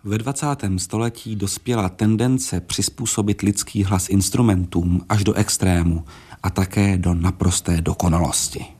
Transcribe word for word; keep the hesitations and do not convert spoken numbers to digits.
Ve dvacátém století dospěla tendence přizpůsobit lidský hlas instrumentům až do extrému a také do naprosté dokonalosti.